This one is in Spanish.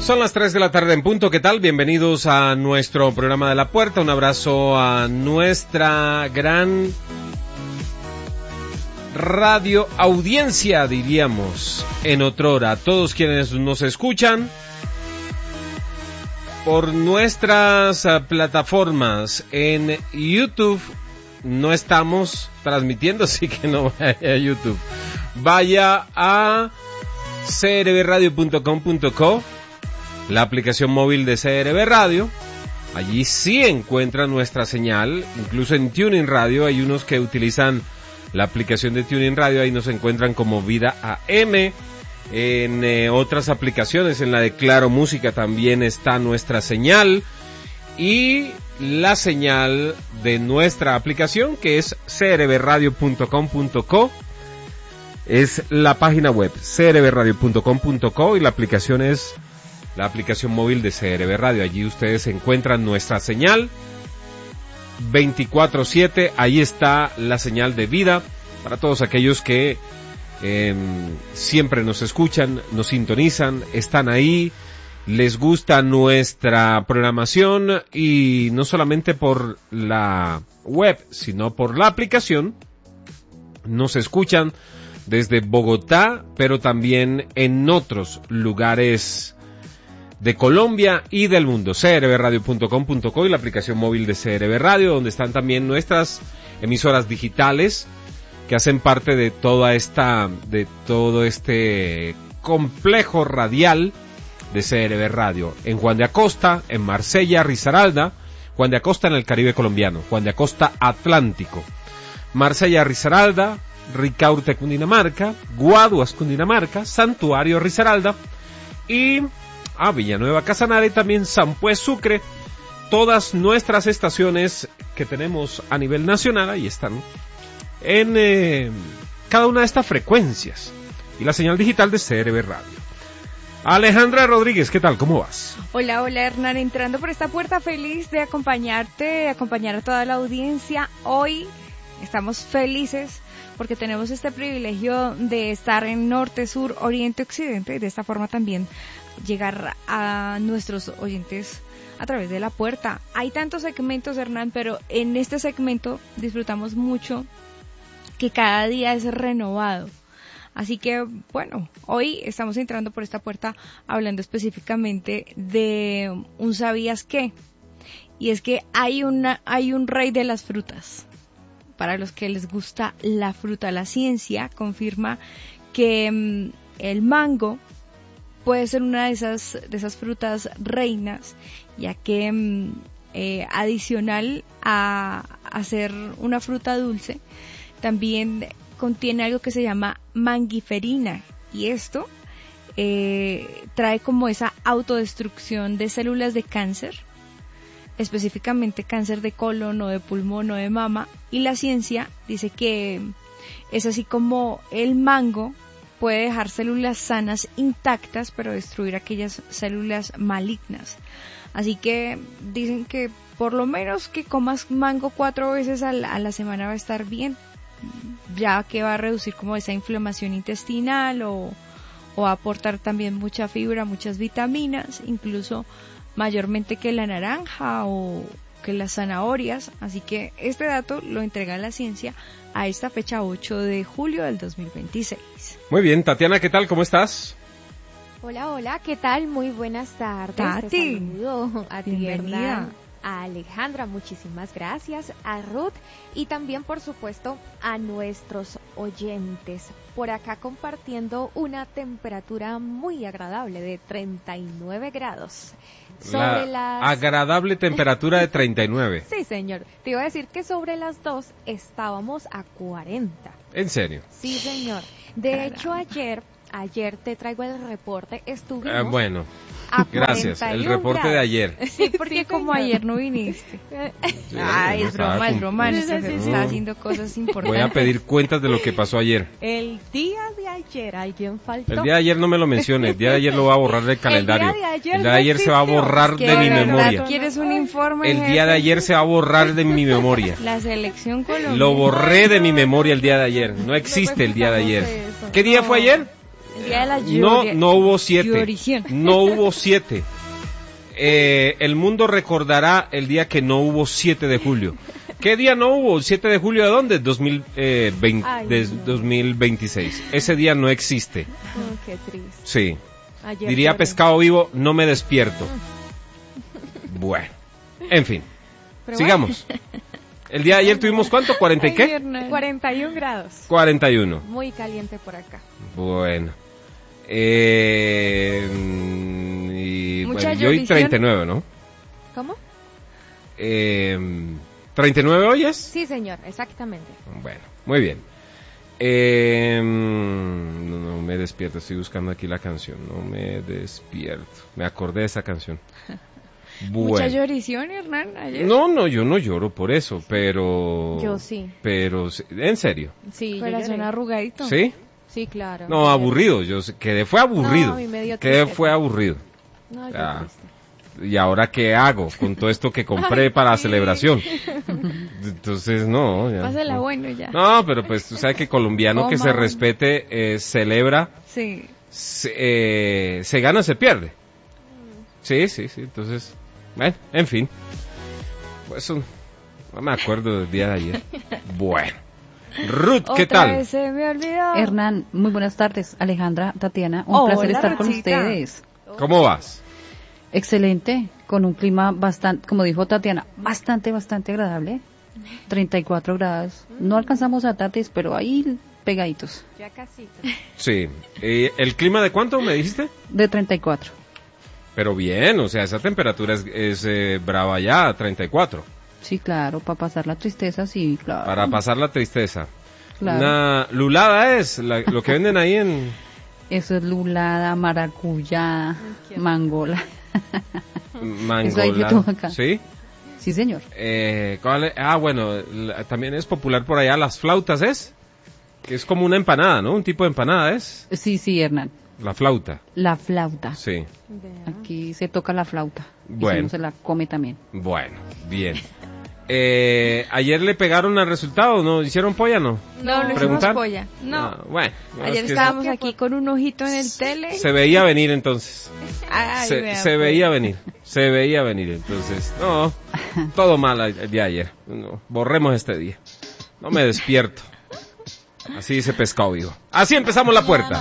Son las 3 de la tarde en punto, ¿qué tal? Bienvenidos a nuestro programa de La Puerta. Un abrazo a nuestra gran radio audiencia, diríamos, en otrora. A todos quienes nos escuchan por nuestras plataformas en YouTube. No estamos transmitiendo, así que no vaya a YouTube. Vaya a crbradio.com.co, la aplicación móvil de CRB Radio. Allí sí encuentran nuestra señal, incluso en Tuning Radio. Hay unos que utilizan la aplicación de Tuning Radio, ahí nos encuentran como Vida AM. En otras aplicaciones, en la de Claro Música también está nuestra señal. Y la señal de nuestra aplicación, que es crbradio.com.co. Es la página web, crbradio.com.co, y la aplicación es la aplicación móvil de CRB Radio. Allí ustedes encuentran nuestra señal 24/7. Ahí está la señal de vida para todos aquellos que siempre nos escuchan, nos sintonizan, están ahí, les gusta nuestra programación, y no solamente por la web, sino por la aplicación. Nos escuchan desde Bogotá, pero también en otros lugares de Colombia y del mundo. crbradio.com.co y la aplicación móvil de CRB Radio, donde están también nuestras emisoras digitales que hacen parte de todo este complejo radial de CRB Radio. En Juan de Acosta, en Marsella, Risaralda, Juan de Acosta en el Caribe colombiano, Juan de Acosta Atlántico, Marsella, Risaralda, Ricaurte, Cundinamarca, Guaduas, Cundinamarca, Santuario, Risaralda, y Villanueva, Casanare, también Sampués, Sucre. Todas nuestras estaciones que tenemos a nivel nacional, ahí están, en cada una de estas frecuencias, y la señal digital de CRB Radio. Alejandra Rodríguez, ¿qué tal? ¿Cómo vas? Hola, Hernán, entrando por esta puerta, feliz de acompañarte, de acompañar a toda la audiencia. Hoy estamos felices porque tenemos este privilegio de estar en norte, sur, oriente, occidente, y de esta forma también llegar a nuestros oyentes a través de La Puerta. Hay tantos segmentos, Hernán, pero en este segmento disfrutamos mucho que cada día es renovado. Así que, bueno, hoy estamos entrando por esta puerta hablando específicamente de un ¿sabías qué? Y es que hay un rey de las frutas. Para los que les gusta la fruta, la ciencia confirma que el mango puede ser una de esas frutas reinas, ya que adicional a ser una fruta dulce, también contiene algo que se llama mangiferina, y esto trae como esa autodestrucción de células de cáncer, específicamente cáncer de colon o de pulmón o de mama, y la ciencia dice que es así como el mango puede dejar células sanas intactas, pero destruir aquellas células malignas. Así que dicen que por lo menos que comas mango 4 veces a la semana va a estar bien, ya que va a reducir como esa inflamación intestinal o va a aportar también mucha fibra, muchas vitaminas, incluso mayormente que la naranja o que las zanahorias. Así que este dato lo entrega la ciencia a esta fecha 8 de julio del 2026. Muy bien, Tatiana, ¿qué tal? ¿Cómo estás? Hola, ¿qué tal? Muy buenas tardes. Tati, te saludo a ti, bienvenida. A Alejandra, muchísimas gracias, a Ruth y también por supuesto a nuestros oyentes. Por acá compartiendo una temperatura muy agradable de 39 grados. Agradable temperatura de 39. Sí, señor. Te iba a decir que sobre las 2 estábamos a 40. ¿En serio? Sí, señor. De hecho, ayer te traigo el reporte, estuvimos bueno, gracias, el reporte grados. De ayer. Sí, porque como ayer no viniste. Ay, es broma, se está haciendo cosas importantes. Voy a pedir cuentas de lo que pasó ayer. El día de ayer, alguien faltó. El día de ayer no me lo menciones, el día de ayer lo voy a borrar del calendario. El día de ayer se va a borrar de mi memoria. ¿Quieres un informe? El día de ayer se va a borrar de mi memoria. La selección colombiana. Lo borré de mi memoria el día de ayer, no existe el día de ayer. ¿Qué día fue ayer? día de la No hubo 7. llorición. No hubo 7. El mundo recordará el día que no hubo 7 de julio. ¿Qué día no hubo? ¿7 de julio de dónde? 2026. Ese día no existe. Oh, qué triste. Sí. Ayer Diría lloré. Pescado Vivo, no me despierto. Bueno, en fin. Pero Sigamos. El día de ayer tuvimos ¿cuánto? ¿40 y Ay, qué? Hernán. 41 grados. 41. Muy caliente por acá. Bueno. Y Mucha bueno, yo hoy llorición. 39, ¿no? ¿Cómo? 39 hoy es. Sí, señor, exactamente. Bueno, muy bien. No me despierto, estoy buscando aquí la canción. No me despierto. Me acordé de esa canción. Mucha Bueno. llorición, Hernán, ayer. No, yo no lloro por eso, pero... Yo sí. Pero, en serio. Sí, yo Corazón lloré. arrugadito. ¿Sí? Sí, claro. No, Ayer. aburrido. Quedé fue aburrido. No, a mí me dio Quedé tristeza. fue aburrido. No, yo Ah. triste. ¿Y ahora qué hago con todo esto que compré para la sí. celebración? Entonces, no. Ya, Pásala no. bueno ya. No, pero pues tú sabes que colombiano que se Coma. respete, celebra, Sí. se gana, se pierde. Sí. Entonces, bueno, en fin. Pues no me acuerdo del día de ayer. Bueno. Ruth, ¿qué Otra tal? vez se me olvidó. Hernán, muy buenas tardes. Alejandra, Tatiana, un Hola, placer estar con Ruthita. ustedes. ¿Cómo vas? Excelente, con un clima bastante, como dijo Tatiana, bastante agradable. 34 grados. No alcanzamos a Tatis, pero ahí pegaditos. Ya casito. Sí. ¿El clima de cuánto me dijiste? De 34. Pero bien, o sea, esa temperatura es brava ya, 34. Sí, claro, para pasar la tristeza, sí, claro. Para pasar la tristeza. Claro. Una lulada es lo que venden ahí en... Eso es lulada, maracuyá, qué- mangola. Mangola. hay de todo acá. ¿Sí? Sí, señor. ¿Cuál es? Bueno, también es popular por allá las flautas, ¿es? Que es como una empanada, ¿no? Un tipo de empanada es Sí, Hernán. la flauta. La flauta. Sí. Vea. Aquí se toca la flauta. Y Bueno. uno se la come también. Bueno, bien. Ayer le pegaron al resultado, ¿no? ¿Hicieron polla, no? No, no hicimos ¿Preguntar? polla. No. Bueno. no, Ayer es que estábamos aquí con un ojito en el tele. se veía venir entonces. Ay, Se vea, se pues. veía venir. Se veía venir. Entonces, no. Todo mal el día de ayer. No, borremos este día. No me despierto. Así dice Pescado Vivo. Así empezamos la puerta.